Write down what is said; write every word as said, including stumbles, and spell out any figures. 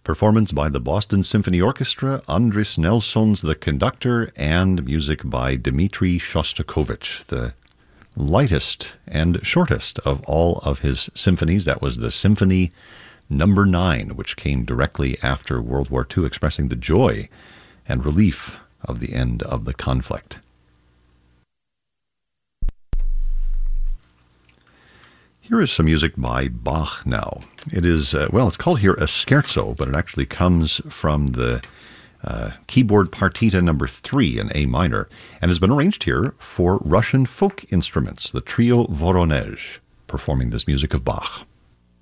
Performance by the Boston Symphony Orchestra, Andris Nelsons the conductor, and music by Dmitri Shostakovich, the lightest and shortest of all of his symphonies. That was the Symphony Number Nine, which came directly after World War Two, expressing the joy and relief of the end of the conflict. Here is some music by Bach now. It is, uh, well, it's called here a scherzo, but it actually comes from the uh, keyboard partita number three in A minor, and has been arranged here for Russian folk instruments, the trio Voronezh, performing this music of Bach.